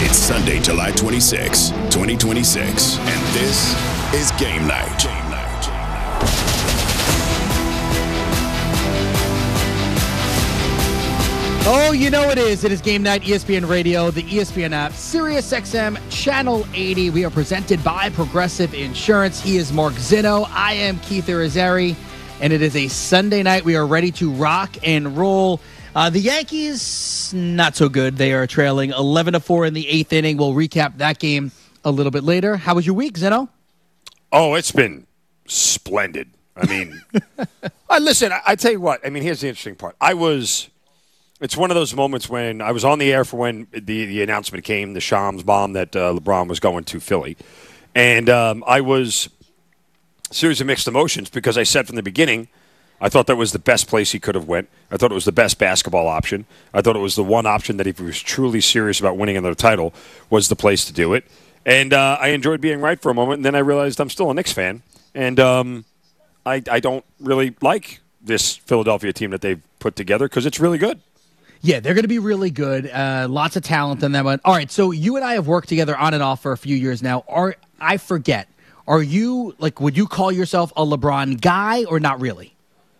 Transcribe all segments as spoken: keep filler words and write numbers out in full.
It's Sunday, July twenty-sixth, twenty twenty-six, and this is Game Night. Game Night. Oh, you know it is. It is Game Night, E S P N Radio, the E S P N app, Sirius X M, Channel eighty. We are presented by Progressive Insurance. He is Mark Zinno. I am Keith Irizarry, and it is a Sunday night. We are ready to rock and roll. Uh, the Yankees, not so good. They are trailing eleven to four in the eighth inning. We'll recap that game a little bit later. How was your week, Zinno? Oh, it's been splendid. I mean, I, listen, I, I tell you what. I mean, here's the interesting part. I was... It's one of those moments when I was on the air for when the, the announcement came, the Shams bomb that uh, LeBron was going to Philly. And um, I was a series of mixed emotions because I said from the beginning, I thought that was the best place he could have went. I thought it was the best basketball option. I thought it was the one option that if he was truly serious about winning another title was the place to do it. And uh, I enjoyed being right for a moment, and then I realized I'm still a Knicks fan. And um, I, I don't really like this Philadelphia team that they've put together because it's really good. Yeah, they're going to be really good. Uh, lots of talent in them. All right, so you and I have worked together on and off for a few years now. Are I forget, are you, like, would you call yourself a LeBron guy or not really?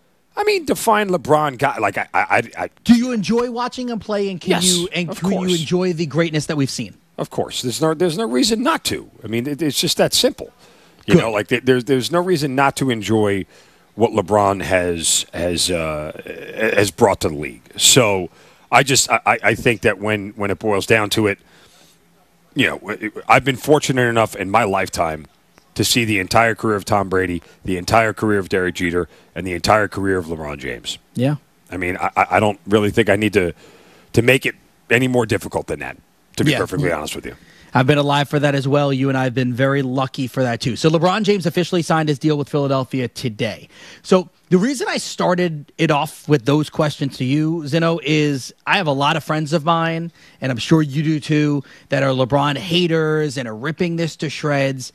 I mean, define LeBron guy. Like, I, I, I do you enjoy watching him play, and can yes, you and can course. you enjoy the greatness that we've seen? Of course, there's no there's no reason not to. I mean, it, it's just that simple. You Good. know, like there's there's no reason not to enjoy what LeBron has has uh, has brought to the league. So. I just I, I think that when, when it boils down to it, you know, I've been fortunate enough in my lifetime to see the entire career of Tom Brady, the entire career of Derek Jeter, and the entire career of LeBron James. Yeah. I mean, I, I don't really think I need to to make it any more difficult than that, to be yeah. perfectly yeah. honest with you. I've been alive for that as well. You and I have been very lucky for that, too. So LeBron James officially signed his deal with Philadelphia today. So the reason I started it off with those questions to you, Zinno, is I have a lot of friends of mine, and I'm sure you do too, that are LeBron haters and are ripping this to shreds.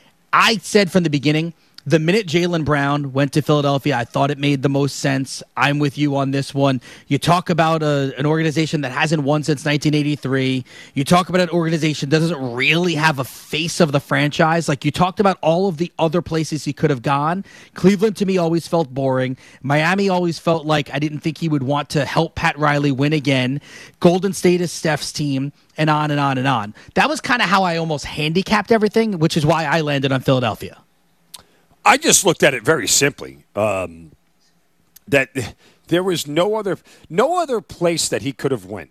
I said from the beginning, the minute Jaylen Brown went to Philadelphia, I thought it made the most sense. I'm with you on this one. You talk about a, an organization that hasn't won since nineteen eighty-three. You talk about an organization that doesn't really have a face of the franchise. Like you talked about all of the other places he could have gone. Cleveland, to me, always felt boring. Miami always felt like I didn't think he would want to help Pat Riley win again. Golden State is Steph's team, and on and on and on. That was kind of how I almost handicapped everything, which is why I landed on Philadelphia. I just looked at it very simply. Um, that there was no other no other place that he could have went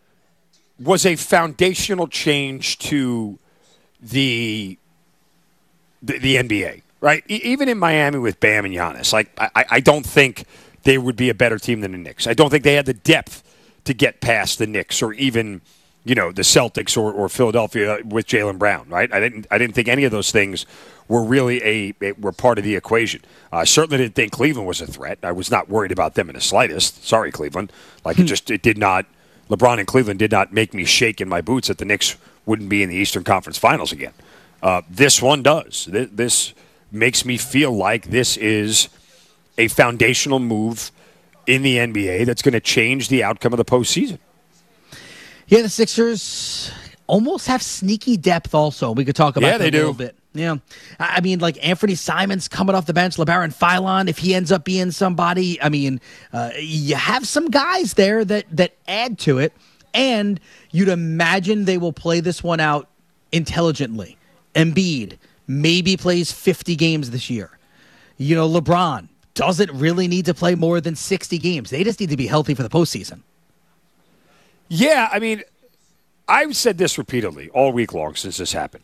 was a foundational change to the the, the N B A, right? E- even in Miami with Bam and Giannis, like I, I don't think they would be a better team than the Knicks. I don't think they had the depth to get past the Knicks or even, you know, the Celtics or, or Philadelphia with Jaylen Brown, right? I didn't I didn't think any of those things were really a, a were part of the equation. I certainly didn't think Cleveland was a threat. I was not worried about them in the slightest. Sorry, Cleveland. Like it just it did not. LeBron and Cleveland did not make me shake in my boots that the Knicks wouldn't be in the Eastern Conference Finals again. Uh, this one does. This, this makes me feel like this is a foundational move in the N B A that's going to change the outcome of the postseason. Yeah, the Sixers almost have sneaky depth also. We could talk about yeah, that they a little do. bit. Yeah. I mean, like Anthony Simons coming off the bench, LeBaron Philon, if he ends up being somebody, I mean, uh, you have some guys there that, that add to it, and you'd imagine they will play this one out intelligently. Embiid maybe plays fifty games this year. You know, LeBron doesn't really need to play more than sixty games. They just need to be healthy for the postseason. Yeah, I mean, I've said this repeatedly all week long since this happened.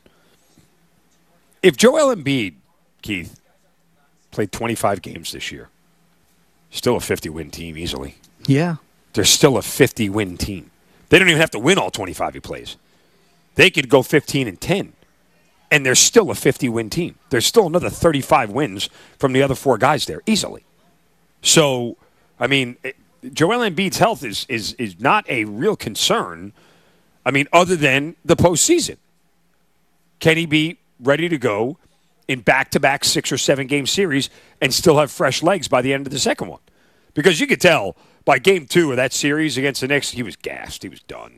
If Joel Embiid, Keith, played twenty-five games this year, still a fifty-win team easily. Yeah. They're still a fifty-win team. They don't even have to win all twenty-five he plays. They could go fifteen and ten, and they're still a fifty-win team. There's still another thirty-five wins from the other four guys there easily. So, I mean, Joel Embiid's health is is is not a real concern. I mean, other than the postseason. Can he be ready to go in back-to-back six- or seven-game series and still have fresh legs by the end of the second one? Because you could tell by game two of that series against the Knicks, he was gassed. He was done.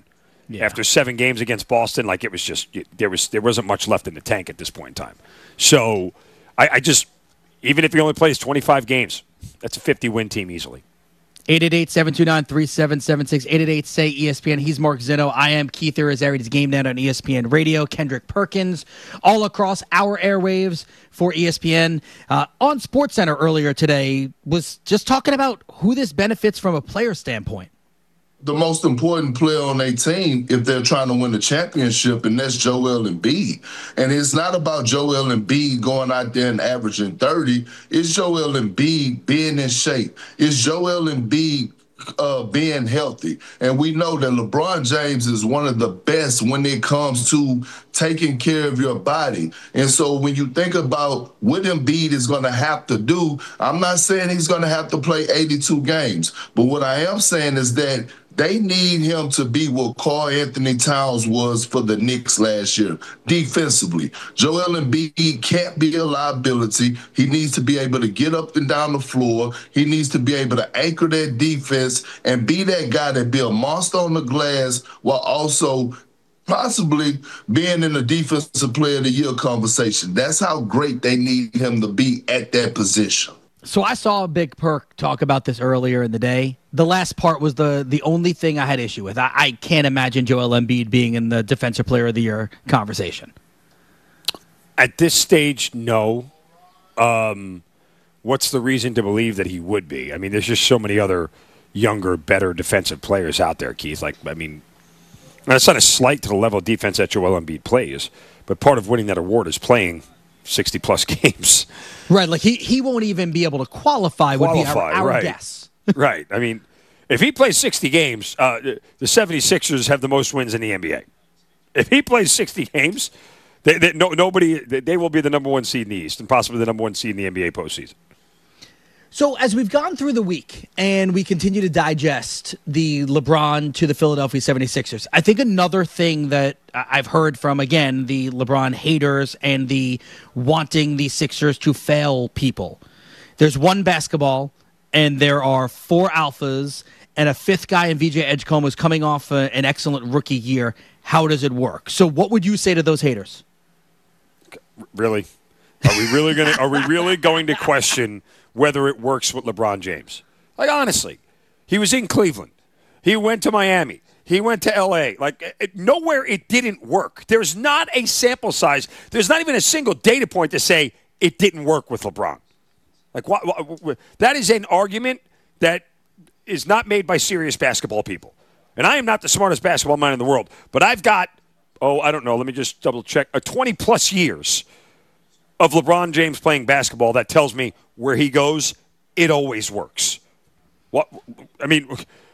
Yeah. After seven games against Boston, like it was just there was there wasn't much left in the tank at this point in time. So I, I just even if he only plays twenty-five games, that's a fifty-win team easily. eight eight eight, seven two nine, three seven seven six, eight eight eight, S A Y, E S P N. He's Mark Zinno. I am Keith Irizarry's Game Night on E S P N Radio. Kendrick Perkins, all across our airwaves for E S P N. Uh, on SportsCenter earlier today, was just talking about who this benefits from a player standpoint. The most important player on their team if they're trying to win the championship, and that's Joel Embiid. And it's not about Joel Embiid going out there and averaging thirty. It's Joel Embiid being in shape. It's Joel Embiid uh, being healthy. And we know that LeBron James is one of the best when it comes to taking care of your body. And so when you think about what Embiid is going to have to do, I'm not saying he's going to have to play eighty-two games. But what I am saying is that they need him to be what Karl Anthony Towns was for the Knicks last year, defensively. Joel Embiid can't be a liability. He needs to be able to get up and down the floor. He needs to be able to anchor that defense and be that guy that be a monster on the glass while also possibly being in the Defensive Player of the Year conversation. That's how great they need him to be at that position. So I saw a Big Perk talk about this earlier in the day. The last part was the the only thing I had issue with. I, I can't imagine Joel Embiid being in the Defensive Player of the Year conversation. At this stage, no. Um, what's the reason to believe that he would be? I mean, there's just so many other younger, better defensive players out there, Keith. Like, I mean, and it's not a slight to the level of defense that Joel Embiid plays, but part of winning that award is playing sixty-plus games. Right, like he, he won't even be able to qualify, qualify would be our, our right. guess. Right. I mean, if he plays sixty games, uh, the seventy-sixers have the most wins in the N B A. If he plays sixty games, they, they, no, nobody they, they will be the number one seed in the East and possibly the number one seed in the N B A postseason. So as we've gone through the week and we continue to digest the LeBron to the Philadelphia seventy-sixers, I think another thing that I've heard from, again, the LeBron haters and the wanting the Sixers to fail people, there's one basketball and there are four alphas and a fifth guy in V J Edgecombe who's coming off a, an excellent rookie year. How does it work? So what would you say to those haters? Really? Are we really going to are we really going to question whether it works with LeBron James? Like, honestly, he was in Cleveland. He went to Miami. He went to L A. Like, it, nowhere it didn't work. There's not a sample size. There's not even a single data point to say it didn't work with LeBron. Like, what, what, what, that is an argument that is not made by serious basketball people. And I am not the smartest basketball mind in the world, but I've got, oh, I don't know, let me just double check, a twenty-plus years of LeBron James playing basketball that tells me where he goes, it always works. What I mean,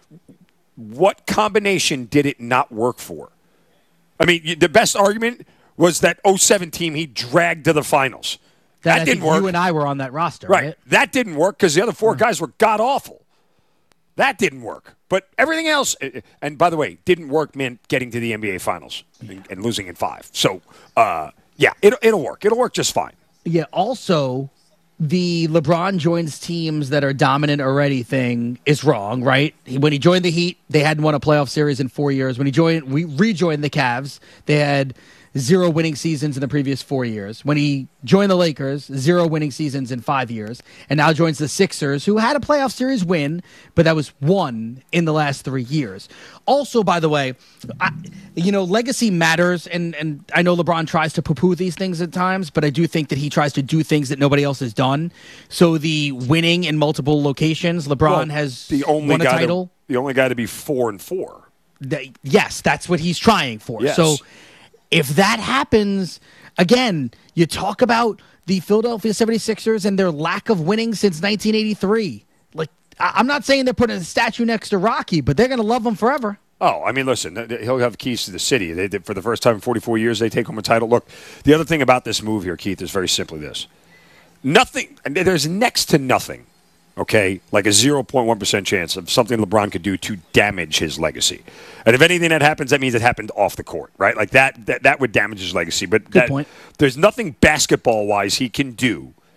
what combination did it not work for? I mean, the best argument was that oh seven team he dragged to the finals. That, that I didn't think work. You and I were on that roster, right? right? That didn't work because the other four guys were god-awful. That didn't work. But everything else, and by the way, didn't work meant getting to the N B A Finals and, and losing in five. So, uh, yeah, it, it'll work. It'll work just fine. Yeah, also, the LeBron joins teams that are dominant already thing is wrong, right? He, when he joined the Heat, they hadn't won a playoff series in four years. When he joined, we rejoined the Cavs, they had zero winning seasons in the previous four years. When he joined the Lakers, zero winning seasons in five years. And now joins the Sixers, who had a playoff series win, but that was one in the last three years. Also, by the way, I, you know, legacy matters, and, and I know LeBron tries to poo-poo these things at times, but I do think that he tries to do things that nobody else has done. So the winning in multiple locations, LeBron well, has the only won a guy title. To, the only guy to be four and four. The, yes, that's what he's trying for. Yes. So if that happens, again, you talk about the Philadelphia seventy-sixers and their lack of winning since nineteen eighty-three. Like, I'm not saying they're putting a statue next to Rocky, but they're going to love him forever. Oh, I mean, listen, he'll have keys to the city. They, they, for the first time in forty-four years, they take home a title. Look, the other thing about this move here, Keith, is very simply this. Nothing, there's next to nothing, okay, like a zero point one percent chance of something LeBron could do to damage his legacy. And if anything that happens, that means it happened off the court, right? Like that that, that would damage his legacy. But Good that, point. There's nothing basketball-wise he can do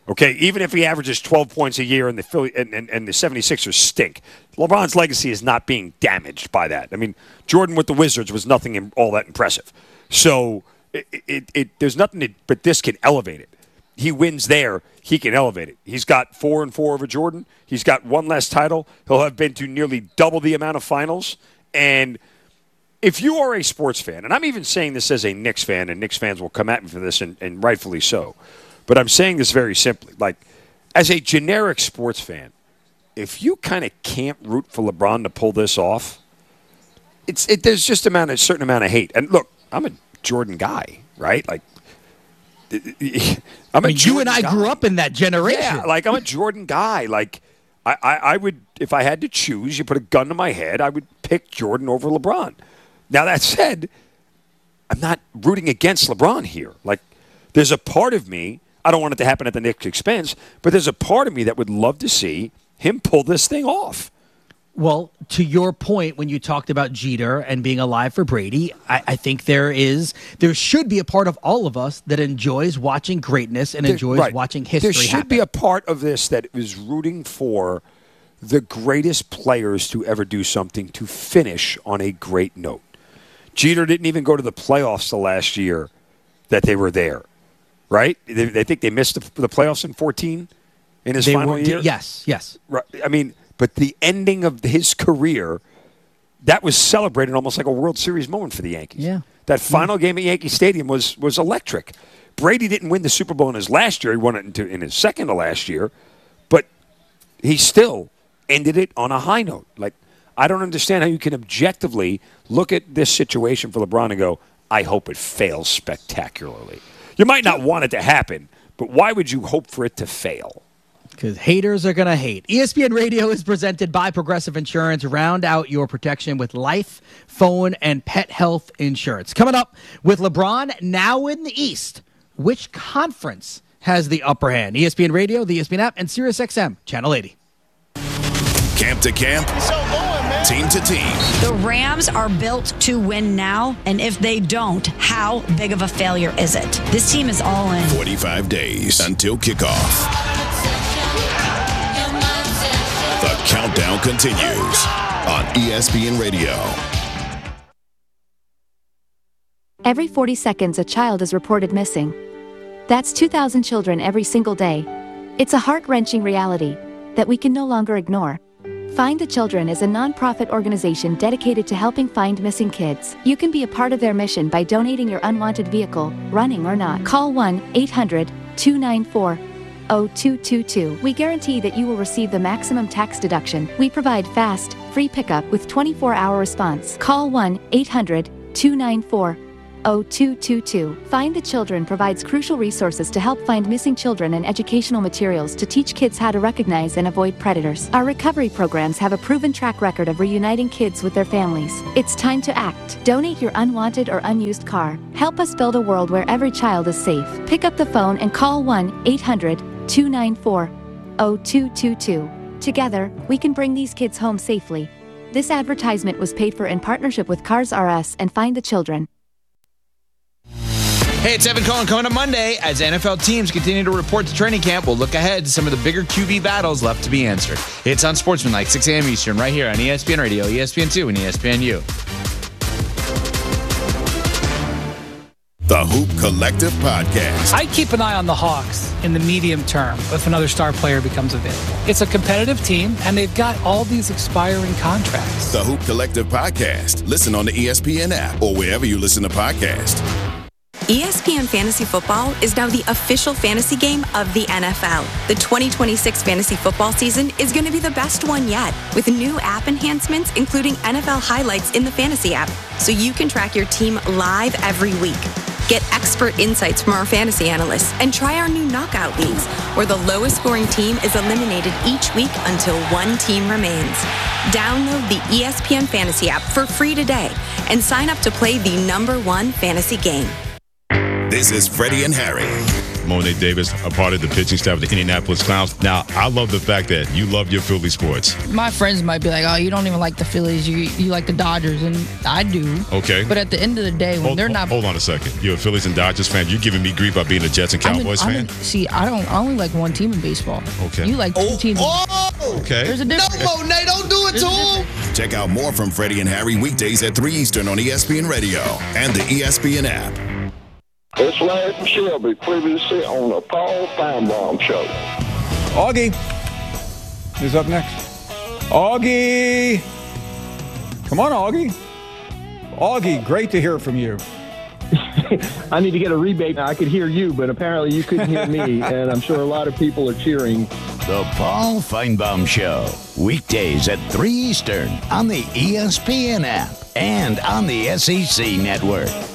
Okay, even if he averages twelve points a year and the Philly and, and, and the seventy-sixers stink, LeBron's legacy is not being damaged by that. I mean, Jordan with the Wizards was nothing in, all that impressive. So it, it, it, there's nothing to, but this can elevate it. He wins there, he can elevate it. He's got four and four over Jordan. He's got one less title. He'll have been to nearly double the amount of finals. And if you are a sports fan, and I'm even saying this as a Knicks fan, and Knicks fans will come at me for this, and, and rightfully so, but I'm saying this very simply. Like, as a generic sports fan, if you kind of can't root for LeBron to pull this off, it's it, there's just amount a certain amount of hate. And look, I'm a Jordan guy, right? Like, I'm a I mean, you and I guy. grew up in that generation. Yeah, like I'm a Jordan guy. Like, I, I, I would, if I had to choose, you put a gun to my head, I would pick Jordan over LeBron. Now that said, I'm not rooting against LeBron here. Like, there's a part of me. I don't want it to happen at the Knicks' expense, but there's a part of me that would love to see him pull this thing off. Well, to your point, when you talked about Jeter and being alive for Brady, I, I think there is, there should be a part of all of us that enjoys watching greatness and There- enjoys right. watching history There should happen. be a part of this that is rooting for the greatest players to ever do something to finish on a great note. Jeter didn't even go to the playoffs the last year that they were there, right? They, they think they missed the, the playoffs in fourteen in his They final were- year. Yes, yes. Right. I mean, but the ending of his career, that was celebrated almost like a World Series moment for the Yankees. Yeah. That final game at Yankee Stadium was was electric. Brady didn't win the Super Bowl in his last year. He won it into, in his second to last year. But he still ended it on a high note. Like, I don't understand how you can objectively look at this situation for LeBron and go, I hope it fails spectacularly. You might not want it to happen, but why would you hope for it to fail? Because haters are going to hate. E S P N Radio is presented by Progressive Insurance. Round out your protection with life, phone, and pet health insurance. Coming up with LeBron now in the East. Which conference has the upper hand? E S P N Radio, the E S P N app, and SiriusXM Channel eighty. Camp to camp, team to team. The Rams are built to win now, and if they don't, how big of a failure is it? This team is all in. forty-five days until kickoff. The countdown continues on E S P N Radio. Every forty seconds, a child is reported missing. That's two thousand children every single day. It's a heart-wrenching reality that we can no longer ignore. Find the Children is a non-profit organization dedicated to helping find missing kids. You can be a part of their mission by donating your unwanted vehicle, running or not. Call one eight hundred two nine four zero two two two. We guarantee that you will receive the maximum tax deduction. We provide fast, free pickup with twenty-four hour response. Call one eight hundred two nine four zero two two two. Find the Children provides crucial resources to help find missing children and educational materials to teach kids how to recognize and avoid predators. Our recovery programs have a proven track record of reuniting kids with their families. It's time to act. Donate your unwanted or unused car. Help us build a world where every child is safe. Pick up the phone and call one eight hundred two nine four zero two two two. Together, we can bring these kids home safely. This advertisement was paid for in partnership with Cars R Us and Find the Children. Hey, it's Evan Cohen. Coming up Monday, as N F L teams continue to report to training camp, we'll look ahead to some of the bigger Q B battles left to be answered. It's on Sportsmanlike, six a.m. Eastern, right here on E S P N Radio, E S P N two, and E S P N U. The Hoop Collective Podcast. I keep an eye on the Hawks in the medium term if another star player becomes available. It's a competitive team, and they've got all these expiring contracts. The Hoop Collective Podcast. Listen on the E S P N app or wherever you listen to podcasts. E S P N Fantasy Football is now the official fantasy game of the N F L. The twenty twenty-six fantasy football season is going to be the best one yet, with new app enhancements, including N F L highlights in the fantasy app, so you can track your team live every week. Get expert insights from our fantasy analysts and try our new knockout leagues, where the lowest scoring team is eliminated each week until one team remains. Download the E S P N Fantasy app for free today and sign up to play the number one fantasy game. This is Freddie and Harry. Monet Davis, a part of the pitching staff of the Indianapolis Clowns. Now, I love the fact that you love your Philly sports. My friends might be like, oh, you don't even like the Phillies. You you like the Dodgers. And I do. Okay. But at the end of the day, when hold, they're not. Hold on a second. You're a Phillies and Dodgers fan. You're giving me grief by being a Jets and Cowboys I'm in, fan? I'm in, see, I don't. I only like one team in baseball. Okay. You like two oh, teams. Oh! Okay. There's a difference. No, Monet, don't do it to him. Check out more from Freddie and Harry weekdays at three Eastern on E S P N Radio and the E S P N app. It's Larry from Shelby, previously on the Paul Feinbaum Show. Augie is up next. Augie! Come on, Augie. Augie, great to hear from you. I need to get a rebate. I could hear you, but apparently you couldn't hear me, and I'm sure a lot of people are cheering. The Paul Feinbaum Show, weekdays at three Eastern on the E S P N app and on the S E C Network.